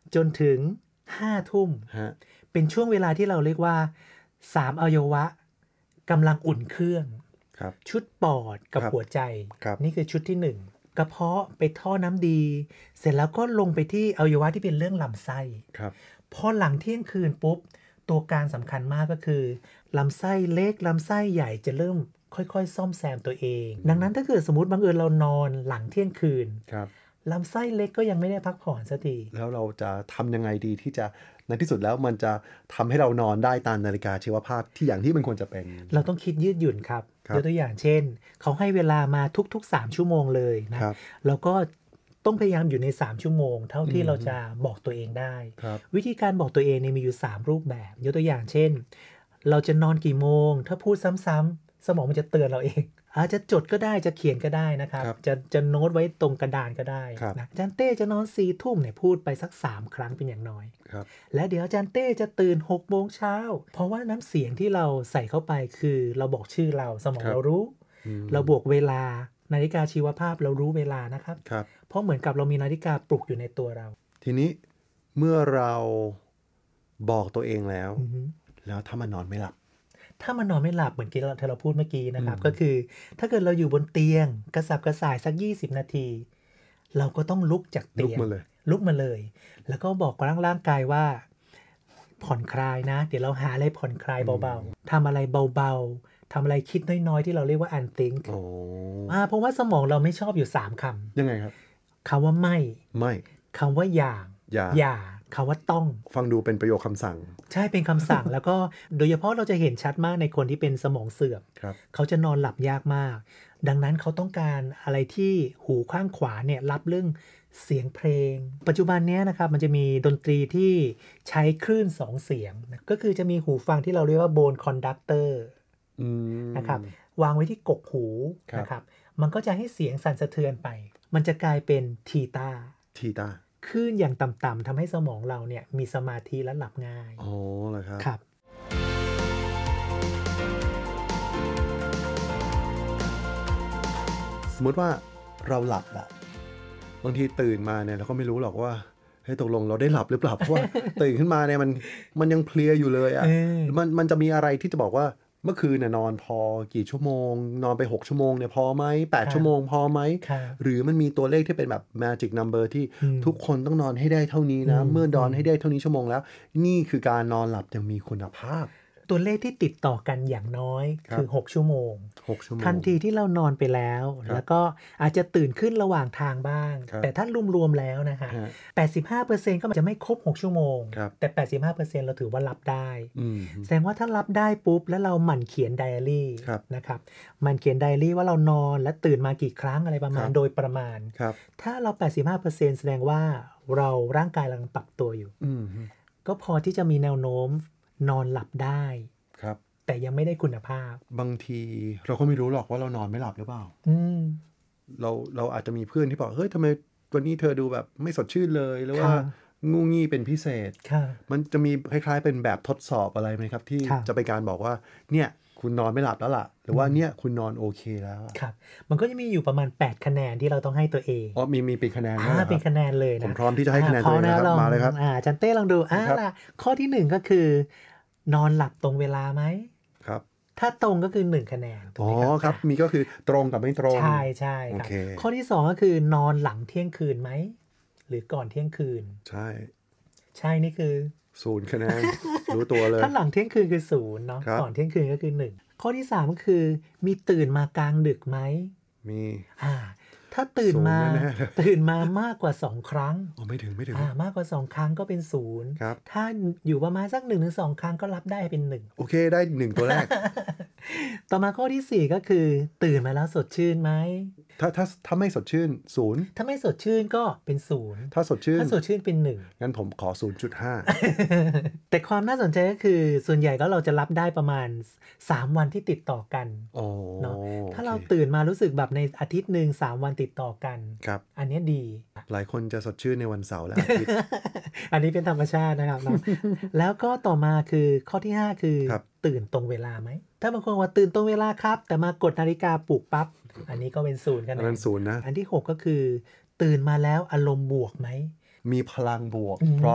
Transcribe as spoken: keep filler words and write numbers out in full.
จนถึงห้าทุ่มเป็นช่วงเวลาที่เราเรียกว่าสามอวัยวะกำลังอุ่นเครื่องชุดปอดกับหัวใจนี่คือชุดที่หนึ่งกระเพาะไปท่อน้ำดีเสร็จแล้วก็ลงไปที่อวัยวะที่เป็นเรื่องลำไส้พอหลังเที่ยงคืนปุ๊บตัวการสำคัญมากก็คือลำไส้เล็กลำไส้ใหญ่จะเริ่มค่อยๆซ่อมแซมตัวเองดังนั้นถ้าเกิดสมมติบังเอิญเรานอนหลังเที่ยงคืนลำไส้เล็กก็ยังไม่ได้พักผ่อนสักทีแล้วเราจะทำยังไงดีที่จะในที่สุดแล้วมันจะทำให้เรานอนได้ตามนาฬิกาชีวภาพที่อย่างที่มันควรจะเป็นเราต้องคิดยืดหยุ่นครับยกตัวอย่างเช่นเขาให้เวลามาทุกๆสามชั่วโมงเลยนะแล้วก็ต้องพยายามอยู่ในสามชั่วโมงเท่าที่เราจะบอกตัวเองได้วิธีการบอกตัวเองเนี่ยมีอยู่สามรูปแบบยกตัวอย่างเช่นเราจะนอนกี่โมงถ้าพูดซ้ำๆสมองมันจะเตือนเราเองอาจจะจดก็ได้จะเขียนก็ได้นะครับจะจะโน้ตไว้ตรงกระดานก็ได้นะอาจารย์เต้จะนอนสี่ทุ่มเนี่ยพูดไปสักสามครั้งเป็นอย่างน้อยและเดี๋ยวอาจารย์เต้จะตื่นหกโมงเช้าเพราะว่าน้ำเสียงที่เราใส่เข้าไปคือเราบอกชื่อเราสมองเรารู้เราบวกเวลานาฬิกาชีวภาพเรารู้เวลานะครับเพราะเหมือนกับเรามีนาฬิกาปลุกอยู่ในตัวเราทีนี้เมื่อเราบอกตัวเองแล้วแล้วถ้ามันนอนไม่หลับถ้ามันนอนไม่หลับเหมือนที่เราที่เราพูดเมื่อกี้นะครับก็คือถ้าเกิดเราอยู่บนเตียงกระสับกระส่ายสักยี่สิบนาทีเราก็ต้องลุกจากเตียงลุกมาเลยลุกมาเลยแล้วก็บอกกับร่างกายว่าผ่อนคลายนะเดี๋ยวเราหาอะไรผ่อนคลายเบาๆทำอะไรเบาๆทำอะไรคิดน้อยๆที่เราเรียกว่า unthink อ๋ออ่าเพราะว่าสมองเราไม่ชอบอยู่สามคำยังไงครับคำว่าไม่ไม่คำว่าอย่างอย่าอย่าคำว่าต้องฟังดูเป็นประโยคคำสั่งใช่เป็นคำสั่ง แล้วก็โดยเฉพาะเราจะเห็นชัดมากในคนที่เป็นสมองเสื่อมเขาจะนอนหลับยากมากดังนั้นเขาต้องการอะไรที่หูข้างขวาเนี่ยรับเรื่องเสียงเพลงปัจจุบันนี้นะครับมันจะมีดนตรีที่ใช้คลื่นสองเสียงก็คือจะมีหูฟังที่เราเรียกว่าโบนคอนดักเตอร์นะครับวางไว้ที่กกหูนะครับมันก็จะให้เสียงสั่นสะเทือนไปมันจะกลายเป็นทีตาทีตาคลื่นอย่างต่ำๆทำให้สมองเราเนี่ยมีสมาธิและหลับง่ายอ๋อเหรอครับครับสมมติว่าเราหลับอะบางทีตื่นมาเนี่ยเราก็ไม่รู้หรอกว่าเฮ้ยตกลงเราได้หลับหรือเปล่าเพราะว่าตื่นขึ้นมาเนี่ยมันมันยังเพลียอยู่เลยอะมันมันจะมีอะไรที่จะบอกว่าเมื่อคืนน่ะนอนพอกี่ชั่วโมงนอนไปหกชั่วโมงเนี่ยพอไหมแปดชั่วโมงพอไหมหรือมันมีตัวเลขที่เป็นแบบ magic number ที่ทุกคนต้องนอนให้ได้เท่านี้นะเมื่อนอนให้ได้เท่านี้ชั่วโมงแล้วนี่คือการนอนหลับอย่างมีคุณภาพตัวเลขที่ติดต่อกันอย่างน้อยคือหกชั่วโมงหกชั่วโมงทันทีที่เรานอนไปแล้วแล้วก็อาจจะตื่นขึ้นระหว่างทางบ้างแต่ถ้ารวมๆแล้วนะฮะ แปดสิบห้าเปอร์เซ็นต์ ก็จะไม่ครบหกชั่วโมงแต่ แปดสิบห้าเปอร์เซ็นต์ เราถือว่ารับได้แสดงว่าถ้ารับได้ปุ๊บแล้วเราหมั่นเขียนไดอารี่นะครับหมั่นเขียนไดอารี่ว่าเรานอนและตื่นมากี่ครั้งอะไรประมาณโดยประมาณถ้าเรา แปดสิบห้าเปอร์เซ็นต์ แสดงว่าเราร่างกายกำลังปรับตัวอยู่ก็พอที่จะมีแนวโน้มนอนหลับได้แต่ยังไม่ได้คุณภาพบางทีเราก็ไม่รู้หรอกว่าเรานอนไม่หลับหรือเปล่าเราเราอาจจะมีเพื่อนที่บอกเฮ้ยทำไมวันนี้เธอดูแบบไม่สดชื่นเลยหรือว่างูงี้เป็นพิเศษมันจะมีคล้ายๆเป็นแบบทดสอบอะไรไหมครับที่จะเป็นการบอกว่าเนี่ยคุณนอนไม่หลับแล้วล่ะหรือว่าเนี่ยคุณนอนโอเคแล้วครับมันก็จะมีอยู่ประมาณแปดคะแนนที่เราต้องให้ตัวเองอ๋อมีมีเป็นคะแนนอ่าเป็นคะแนนเลยนะผมพร้อมที่จะให้คะแนนตัวเองนะครับมาเลยครับอ่าจันเต้ลองดูอ่าล่ะข้อที่หนึ่งก็คือนอนหลับตรงเวลาไหมครับถ้าตรงก็คือหนึ่งคะแนนอ๋อครับมีก็คือตรงกับไม่ตรงใช่ใช่ครับข้อที่สองก็คือนอนหลังเที่ยงคืนไหมหรือก่อนเที่ยงคืนใช่ใช่นี่คือศูนย์คะแนนรู้ตัวเลยถ้าหลังเที่ยงคืนคือศูนย์เนาะก่อนเที่ยงคืนก็คือหนึ่งข้อที่สามก็คือมีตื่นมากลางดึกไหมมีอ่าถ้าตื่นมาตื่นมามากกว่าสองครั้งอ๋อไม่ถึงไม่ถึงอ่ามากกว่าสองครั้งก็เป็นศูนย์ถ้าอยู่ประมาณสัก หนึ่งถึงสอง ครั้งก็รับได้เป็นหนึ่งโอเคได้หนึ่งตัวแรกต่อมาข้อที่สี่ก็คือตื่นมาแล้วสดชื่นไหมถ้าถ้าถ้าไม่สดชื่นศูนย์ถ้าไม่สดชื่นก็เป็นศูนย์ถ้าสดชื่นถ้าสดชื่นเป็นหนึ่งงั้นผมขอ ศูนย์จุดห้าแต่ความน่าสนใจก็คือส่วนใหญ่ก็เราจะรับได้ประมาณสามวันที่ติดต่อกันเนาะถ้าเราตื่นมารู้สึกแบบในอาทิตย์นึงสามวันติดต่อกันครับอันนี้ดีหลายคนจะสดชื่นในวันเสาร์และอาทิตย์อันนี้เป็นธรรมชาตินะครับเนาะ แล้วก็ต่อมาคือข้อที่ห้าคือตื่นตรงเวลาไหมถ้าบางคนว่าตื่นตรงเวลาครับแต่มากดนาฬิกาปลุกปั๊บอันนี้ก็เป็นศูนย์กันนะอันนั้นศูนย์นะอันที่หกก็คือตื่นมาแล้วอารมณ์บวกไหมมีพลังบวกเพราะ